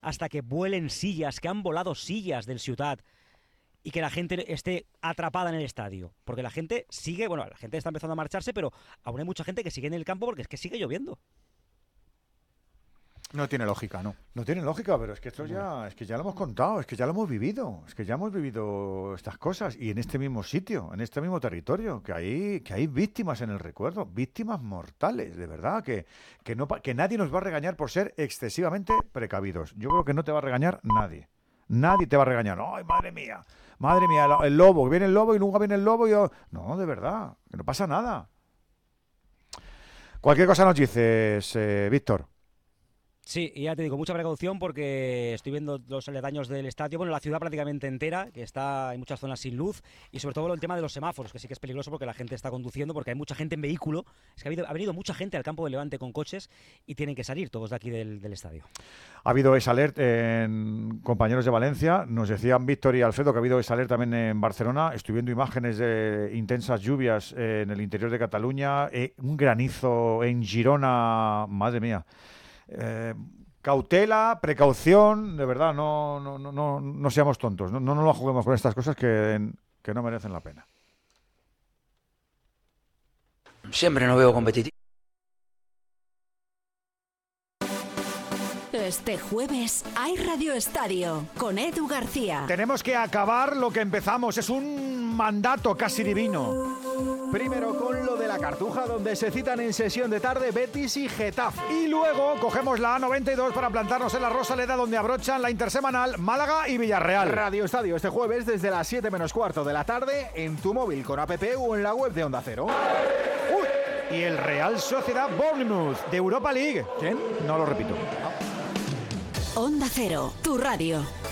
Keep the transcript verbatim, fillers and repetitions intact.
hasta que vuelen sillas, que han volado sillas del Ciutat y que la gente esté atrapada en el estadio. Porque la gente sigue, bueno, la gente está empezando a marcharse, pero aún hay mucha gente que sigue en el campo porque es que sigue lloviendo. No tiene lógica, no. No tiene lógica, pero es que esto ya, es que ya lo hemos contado, es que ya lo hemos vivido, es que ya hemos vivido estas cosas y en este mismo sitio, en este mismo territorio, que hay, que hay víctimas en el recuerdo, víctimas mortales, de verdad, que, que, no, que nadie nos va a regañar por ser excesivamente precavidos. Yo creo que no te va a regañar nadie. Nadie te va a regañar. ¡Ay, madre mía! Madre mía, el lobo, que viene el lobo y nunca viene el lobo. Y yo... No, de verdad, que no pasa nada. Cualquier cosa nos dices, eh, Víctor. Sí, y ya te digo, mucha precaución porque estoy viendo los aledaños del estadio, bueno, la ciudad prácticamente entera, que está en muchas zonas sin luz, y sobre todo el tema de los semáforos, que sí que es peligroso porque la gente está conduciendo, porque hay mucha gente en vehículo. Es que ha, habido, ha venido mucha gente al campo de Levante con coches y tienen que salir todos de aquí del, del estadio. Ha habido esa alerta en compañeros de Valencia, nos decían Víctor y Alfredo que ha habido esa alerta también en Barcelona. Estoy viendo imágenes de intensas lluvias en el interior de Cataluña, eh, un granizo en Girona, madre mía. Eh, cautela, precaución, de verdad, no, no, no, no, no seamos tontos, no, no nos lo juguemos con estas cosas que, que no merecen la pena. Siempre no veo competitivo. Este jueves hay Radio Estadio con Edu García. Tenemos que acabar lo que empezamos, es un mandato casi divino. Primero con lo de la Cartuja, donde se citan en sesión de tarde Betis y Getafe. Y luego cogemos la A noventa y dos para plantarnos en la Rosaleda, donde abrochan la intersemanal Málaga y Villarreal. Radio Estadio este jueves desde las siete menos cuarto de la tarde en tu móvil con app o en la web de Onda Cero. Uy, y el Real Sociedad Bournemouth de Europa League. ¿Quién? No lo repito. Onda Cero, tu radio.